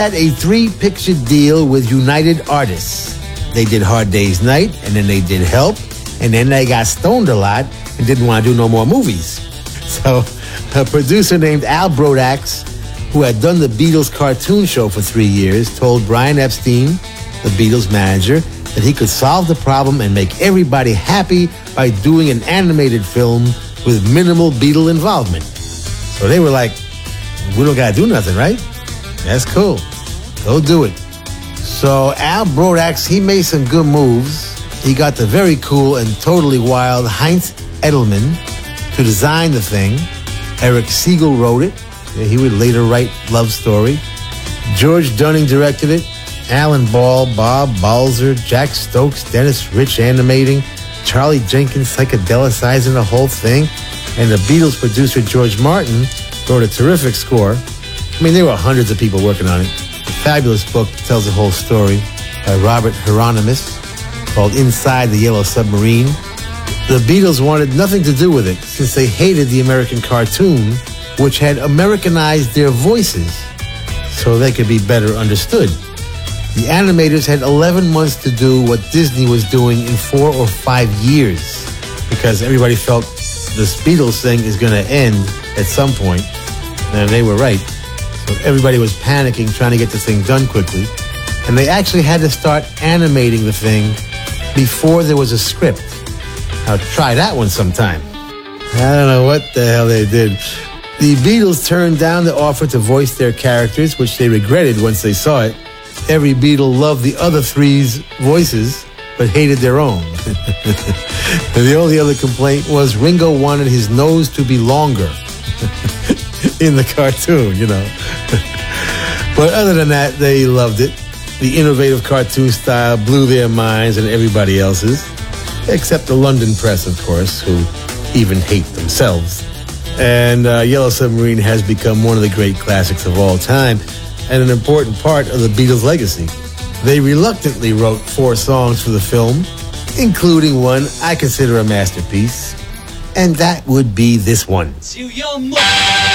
Had a 3-picture deal with United Artists. They did Hard Day's Night, and then they did Help, and then they got stoned a lot and didn't want to do no more movies. So a producer named Al Brodax, who had done the Beatles cartoon show for 3 years, told Brian Epstein, the Beatles manager, that he could solve the problem and make everybody happy by doing an animated film with minimal Beatle involvement. So they were like, we don't gotta do nothing, right? That's cool. Go do it. So Al Brodax, he made some good moves. He got the very cool and totally wild Heinz Edelman to design the thing. Eric Siegel wrote it. He would later write Love Story. George Dunning directed it. Alan Ball, Bob Balzer, Jack Stokes, Dennis Rich animating, Charlie Jenkins psychedelicizing the whole thing, and the Beatles producer George Martin wrote a terrific score. I mean, there were hundreds of people working on it. A fabulous book tells the whole story by Robert Hieronymus called Inside the Yellow Submarine. The Beatles wanted nothing to do with it since they hated the American cartoon, which had Americanized their voices so they could be better understood. The animators had 11 months to do what Disney was doing in 4 or 5 years because everybody felt this Beatles thing is going to end at some point, and they were right. So everybody was panicking, trying to get this thing done quickly, and they actually had to start animating the thing before there was a script. Now try that one sometime. I don't know what the hell they did. The Beatles turned down the offer to voice their characters, which they regretted once they saw it. Every Beatle loved the other three's voices, but hated their own. The only other complaint was Ringo wanted his nose to be longer in the cartoon, you know. But other than that, they loved it. The innovative cartoon style blew their minds and everybody else's, except the London press, of course, who even hate themselves. And Yellow Submarine has become one of the great classics of all time and an important part of the Beatles' legacy. They reluctantly wrote 4 songs for the film, including one I consider a masterpiece, and that would be this one. To your